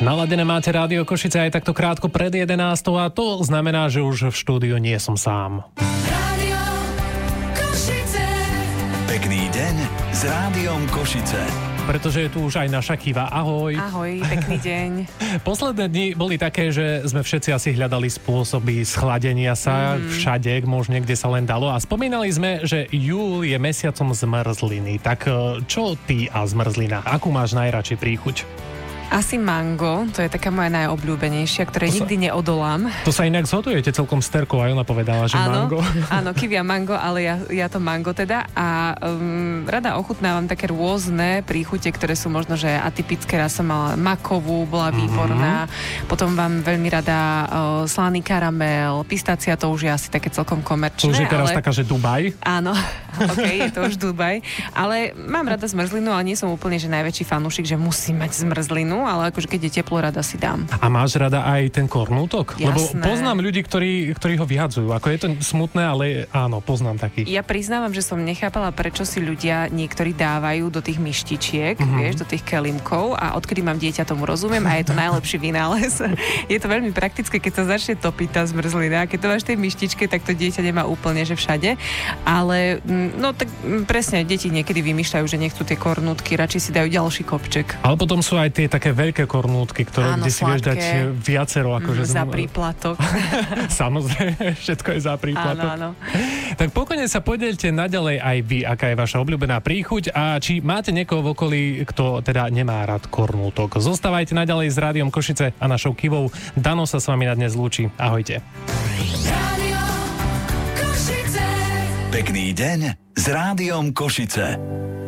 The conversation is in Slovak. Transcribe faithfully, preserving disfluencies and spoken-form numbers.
Naladené máte Rádio Košice aj takto krátko pred jedenástou a to znamená, že už v štúdiu nie som sám. Rádio Košice. Pekný deň s Rádiom Košice. Pretože je tu už aj naša Kiva. Ahoj. Ahoj, pekný deň. Posledné dni boli také, že sme všetci asi hľadali spôsoby schladenia sa mm. všade, možno kde sa len dalo. A spomínali sme, že júl je mesiacom zmrzliny. Tak čo ty a zmrzlina? Akú máš najradšej príchuť? Asi mango, to je taká moja najobľúbenejšia, ktorej nikdy sa, neodolám. To sa inak zhodujete celkom s Terkou, aj ona povedala, že áno, mango. Áno, kivia mango, ale ja, ja to mango teda. A um, rada ochutnávam také rôzne príchute, ktoré sú možno, že atypické. Raz som mala makovú, bola výborná. Mm-hmm. Potom vám veľmi rada uh, slaný karamel, pistácia, to už je asi také celkom komerčné. To už je teraz ale... taká, že Dubaj. Áno, ok, je to už Dubaj. Ale mám rada zmrzlinu, ale nie som úplne, že najväčší fanúšik, že musím mať zmrzlinu, ale akože keď je teplo, rada si dám. A máš rada aj ten kornútok? Jasné. Lebo poznám ľudí, ktorí, ktorí ho vyhadzujú. Ako je to smutné, ale áno, poznám takých. Ja priznávam, že som nechápala, prečo si ľudia niektorí dávajú do tých myštičiek, mm-hmm. vieš, do tých kelimkov a odkedy mám dieťa, tomu rozumiem a je to najlepší vynález. Je to veľmi praktické, keď sa začne topiť tá zmrzlina. Keď to máš v tej myštičke, tak to dieťa nemá úplne, že všade. Ale no tak presne, deti niekedy vymýšľajú, že nechcú tie kornútky, radšej si dajú ďalší kopček. Ale potom sú aj tie také veľké kornútky, ktoré áno, kde si vieš dať viacero. Akože mm, za príplatok. Samozrejme, všetko je za príplatok. Áno, áno. Tak pokojne sa podielte naďalej aj vy, aká je vaša obľúbená príchuť a či máte niekoho v okolí, kto teda nemá rád kornútok. Zostávajte naďalej s Rádiom Košice a našou Kivou. Dano sa s vami na dnes lúči. Ahojte. Rádio Košice. Pekný deň s Rádiom Košice.